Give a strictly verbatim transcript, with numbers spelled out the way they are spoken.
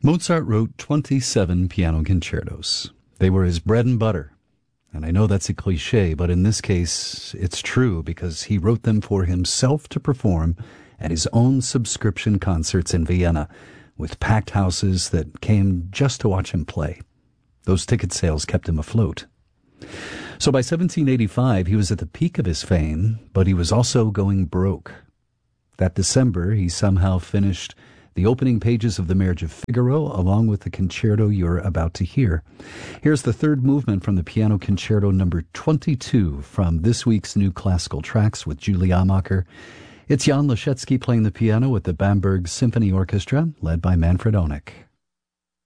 Mozart wrote twenty-seven piano concertos. They were his bread and butter. And I know that's a cliche, but in this case, it's true because he wrote them for himself to perform at his own subscription concerts in Vienna, with packed houses that came just to watch him play. Those ticket sales kept him afloat. So by seventeen eighty-five, he was at the peak of his fame, but he was also going broke. That December, he somehow finished the opening pages of The Marriage of Figaro, along with the concerto you're about to hear. Here's the third movement from the Piano Concerto number twenty-two from this week's New Classical Tracks with Julie Amacher. It's Jan Leschetski playing the piano with the Bamberg Symphony Orchestra, led by Manfred Honeck.